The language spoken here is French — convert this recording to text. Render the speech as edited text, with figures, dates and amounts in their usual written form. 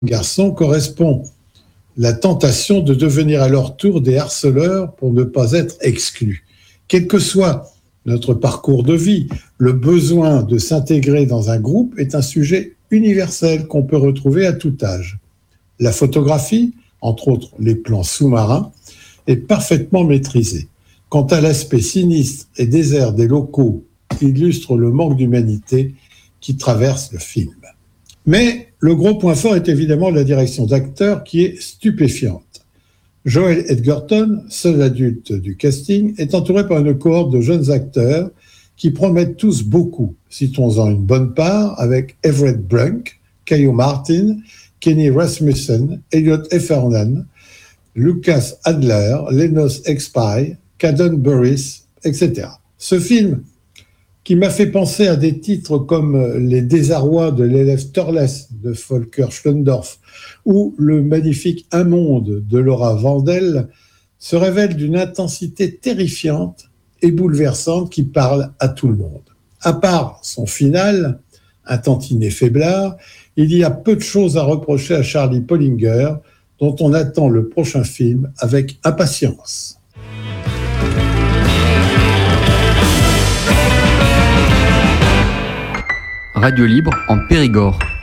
garçons correspond la tentation de devenir à leur tour des harceleurs pour ne pas être exclus. Quel que soit notre parcours de vie, le besoin de s'intégrer dans un groupe est un sujet universel qu'on peut retrouver à tout âge. La photographie, entre autres les plans sous-marins, est parfaitement maîtrisée. Quant à l'aspect sinistre et désert des locaux, illustre le manque d'humanité qui traverse le film. Mais le gros point fort est évidemment la direction d'acteur qui est stupéfiante. Joel Edgerton, seul adulte du casting, est entouré par une cohorte de jeunes acteurs qui promettent tous beaucoup. Citons-en une bonne part avec Everett Brunk, Caillou Martin, Kenny Rasmussen, Elliot Heffernan, Lucas Adler, Lenos Expai, Caden Burris, etc. Ce film, qui m'a fait penser à des titres comme Les désarrois de l'élève Turles de Volker Schlöndorff ou Le magnifique Un monde de Laura Vandel, se révèle d'une intensité terrifiante et bouleversante qui parle à tout le monde. À part son final, un tantinet faiblard, il y a peu de choses à reprocher à Charlie Pollinger, dont on attend le prochain film avec impatience. Radio Libre en Périgord.